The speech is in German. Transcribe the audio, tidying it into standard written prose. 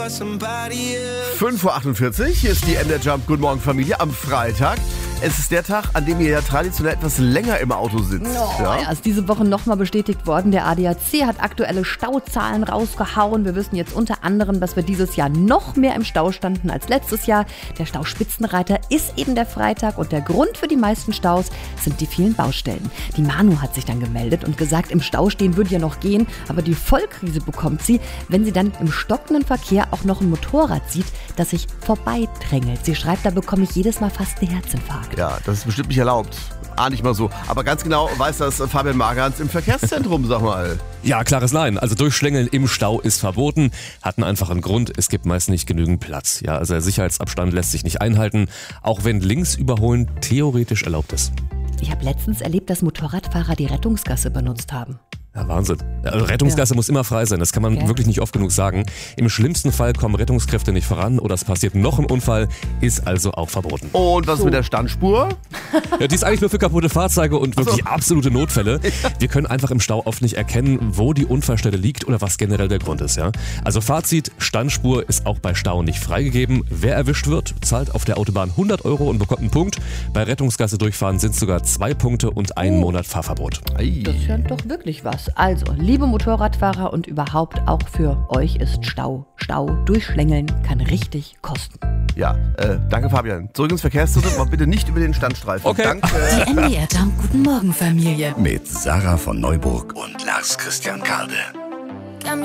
5:48 Uhr, hier ist die MDR Jump. Guten Morgen Familie am Freitag. Es ist der Tag, an dem ihr ja traditionell etwas länger im Auto sitzt. Ja, ist diese Woche nochmal bestätigt worden. Der ADAC hat aktuelle Stauzahlen rausgehauen. Wir wissen jetzt unter anderem, dass wir dieses Jahr noch mehr im Stau standen als letztes Jahr. Der Stauspitzenreiter ist eben der Freitag und der Grund für die meisten Staus sind die vielen Baustellen. Die Manu hat sich dann gemeldet und gesagt, im Stau stehen würde ja noch gehen, aber die Vollkrise bekommt sie, wenn sie dann im stockenden Verkehr auch noch ein Motorrad sieht, das sich vorbeidrängelt. Sie schreibt, da bekomme ich jedes Mal fast einen Herzinfarkt. Ja, das ist bestimmt nicht erlaubt. Nicht mal so. Aber ganz genau weiß das Fabian Margans im Verkehrszentrum, sag mal. Ja, klares Nein. Also Durchschlängeln im Stau ist verboten. Hat einen einfachen Grund. Es gibt meist nicht genügend Platz. Ja, also der Sicherheitsabstand lässt sich nicht einhalten, auch wenn links überholen theoretisch erlaubt ist. Ich habe letztens erlebt, dass Motorradfahrer die Rettungsgasse benutzt haben. Ja, Wahnsinn. Also Rettungsgasse muss immer frei sein, das kann man wirklich nicht oft genug sagen. Im schlimmsten Fall kommen Rettungskräfte nicht voran oder es passiert noch ein Unfall, ist also auch verboten. Und was mit der Standspur? Ja, die ist eigentlich nur für kaputte Fahrzeuge und wirklich absolute Notfälle. Wir können einfach im Stau oft nicht erkennen, wo die Unfallstelle liegt oder was generell der Grund ist. Ja? Also Fazit, Standspur ist auch bei Stau nicht freigegeben. Wer erwischt wird, zahlt auf der Autobahn 100 € und bekommt einen Punkt. Bei Rettungsgasse durchfahren sind sogar 2 Punkte und 1 Monat Fahrverbot. Das ist ja doch wirklich was. Also, liebe Motorradfahrer und überhaupt auch für euch ist Stau. Durchschlängeln kann richtig kosten. Ja, danke Fabian. Zurück ins Verkehrszentrum, aber bitte nicht über den Standstreifen. Okay. Danke. Die MDR Jump Guten Morgen Familie. Mit Sarah von Neuburg und Lars Christian Karde.